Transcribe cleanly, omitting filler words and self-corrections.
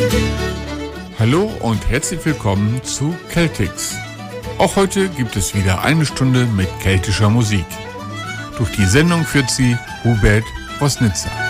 Hallo und herzlich willkommen zu Celtics. Auch heute gibt es wieder eine Stunde mit keltischer Musik. Durch die Sendung führt sie Hubert Wosnitzer.